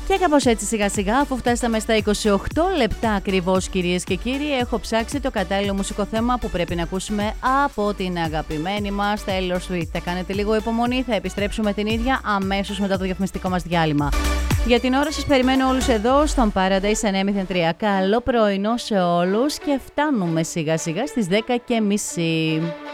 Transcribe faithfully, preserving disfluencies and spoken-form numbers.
Και κάπως έτσι σιγά σιγά, αφού φτάσαμε στα είκοσι οκτώ λεπτά ακριβώς, κυρίες και κύριοι, έχω ψάξει το κατάλληλο μουσικό θέμα που πρέπει να ακούσουμε από την αγαπημένη μας Taylor Swift. Θα κάνετε λίγο υπομονή, θα επιστρέψουμε την ίδια αμέσως μετά το διαφημιστικό μας διάλειμμα. Για την ώρα σας περιμένω όλους εδώ στον Paradise εννιά μηδέν τρία. Καλό πρωινό σε όλους και φτάνουμε σιγά σιγά στις δέκα και μισή.